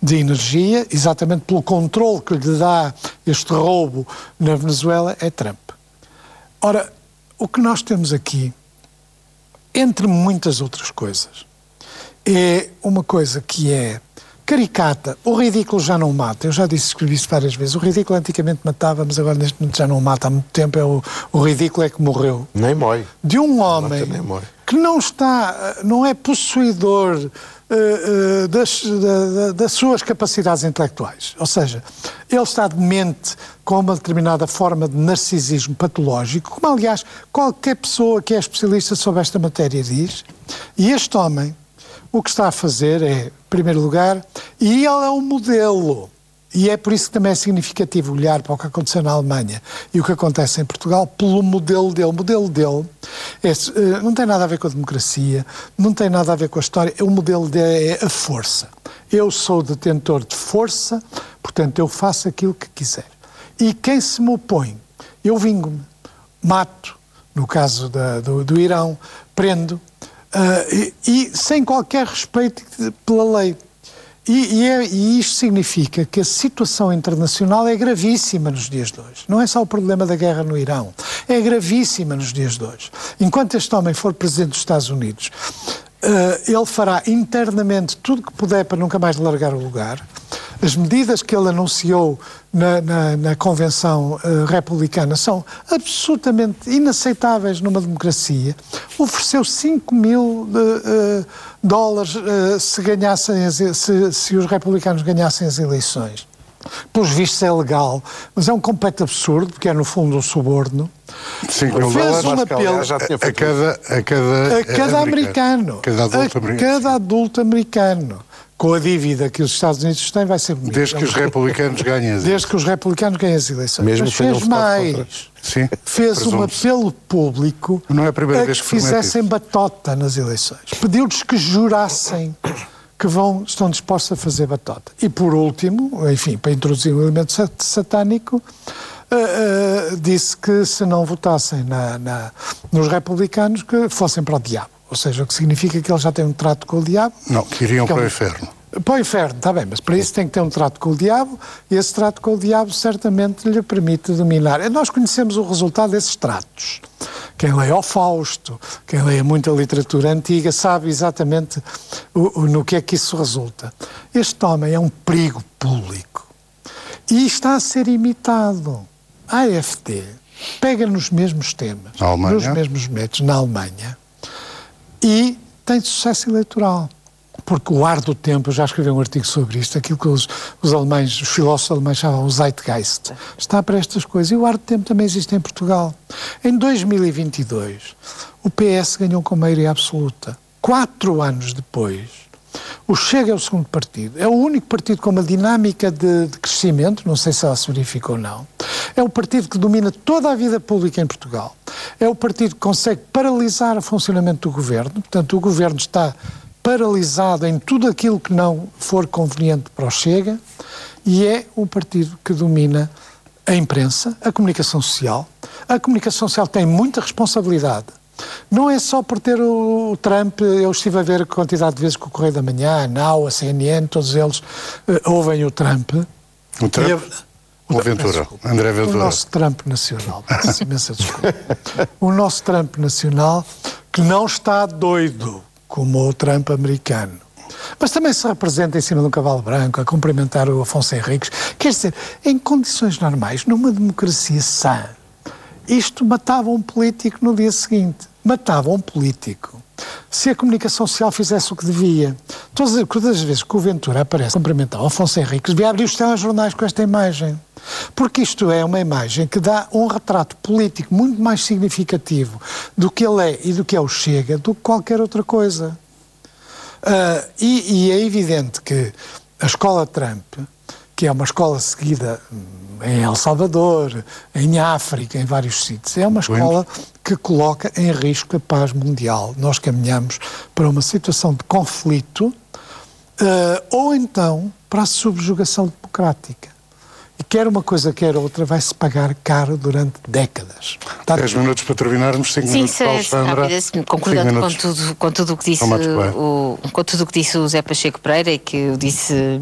de energia, exatamente pelo controle que lhe dá este roubo na Venezuela, é Trump. Ora, o que nós temos aqui, entre muitas outras coisas, é uma coisa que é caricata. O ridículo já não mata. Eu já disse isso várias vezes. O ridículo antigamente matava, mas agora neste momento já não mata. Há muito tempo o ridículo é que morreu. Nem mói. De um homem que não é possuidor das suas capacidades intelectuais. Ou seja, ele está demente com uma determinada forma de narcisismo patológico, como aliás qualquer pessoa que é especialista sobre esta matéria diz. E este homem o que está a fazer é, em primeiro lugar, e ele é um modelo, e é por isso que também é significativo olhar para o que aconteceu na Alemanha e o que acontece em Portugal pelo modelo dele. O modelo dele não tem nada a ver com a democracia, não tem nada a ver com a história, o modelo dele é a força. Eu sou detentor de força, portanto eu faço aquilo que quiser. E quem se me opõe, eu vingo-me, mato, no caso do Irão, prendo, e sem qualquer respeito pela lei. E isto significa que a situação internacional é gravíssima nos dias de hoje. Não é só o problema da guerra no Irão. É gravíssima nos dias de hoje. Enquanto este homem for presidente dos Estados Unidos, ele fará internamente tudo o que puder para nunca mais largar o lugar. As medidas que ele anunciou na convenção republicana são absolutamente inaceitáveis numa democracia. Ofereceu 5 mil dólares se os republicanos ganhassem as eleições. Pelos vistos é legal, mas é um completo absurdo, porque é no fundo um suborno. 5 mil dólares a cada americano. Cada adulto americano. Com a dívida que os Estados Unidos têm, vai ser bonito. Desde que os republicanos ganhem as eleições. Desde que os republicanos ganhem as eleições. Mesmo mas fez mais. Sim, fez um apelo público não é a primeira vez que fizessem batota nas eleições. Pediu-lhes que jurassem que estão dispostos a fazer batota. E por último, enfim, para introduzir um elemento satânico, disse que se não votassem nos republicanos, que fossem para o diabo. Ou seja, o que significa que eles já têm um trato com o diabo. Não, que iriam para o inferno. Para o inferno, está bem, mas para isso tem que ter um trato com o diabo, e esse trato com o diabo certamente lhe permite dominar. Nós conhecemos o resultado desses tratos. Quem lê o Fausto, quem lê muita literatura antiga, sabe exatamente no que é que isso resulta. Este homem é um perigo público e está a ser imitado. A AfD pega nos mesmos temas, nos mesmos métodos, na Alemanha, e tem sucesso eleitoral. Porque o ar do tempo, eu já escrevi um artigo sobre isto, aquilo que os filósofos alemães chamam o Zeitgeist, está para estas coisas. E o ar do tempo também existe em Portugal. Em 2022, o PS ganhou com maioria absoluta. 4 anos depois, o Chega é o segundo partido. É o único partido com uma dinâmica de crescimento, não sei se ela se verificou ou não. É o partido que domina toda a vida pública em Portugal. É o partido que consegue paralisar o funcionamento do governo. Portanto, o governo está paralisado em tudo aquilo que não for conveniente para o Chega, e é um partido que domina a imprensa, a comunicação social. A comunicação social tem muita responsabilidade. Não é só por ter o Trump. Eu estive a ver a quantidade de vezes que o Correio da Manhã, a Now, a CNN, todos eles ouvem o Trump. O Trump? O Ventura, André Ventura. O nosso Trump nacional. Peço imensa desculpa. O nosso Trump nacional, que não está doido como o Trump americano, mas também se representa em cima de um cavalo branco a cumprimentar o Afonso Henriques. Quer dizer, em condições normais, numa democracia sã, isto matava um político no dia seguinte. Matava um político se a comunicação social fizesse o que devia. Todas as vezes que o Ventura aparece a cumprimentar o Afonso Henriques, devia abrir os telejornais com esta imagem. Porque isto é uma imagem que dá um retrato político muito mais significativo do que ele é e do que é o Chega, do que qualquer outra coisa. E é evidente que a escola Trump, que é uma escola seguida em El Salvador, em África, em vários sítios, é uma escola que coloca em risco a paz mundial. Nós caminhamos para uma situação de conflito, ou então para a subjugação democrática. E quer uma coisa, quer outra, vai-se pagar caro durante décadas. 10 minutos para terminarmos, 5 minutos para a Alexandra. Concordando com tudo o que disse com tudo o que disse o Zé Pacheco Pereira, e que disse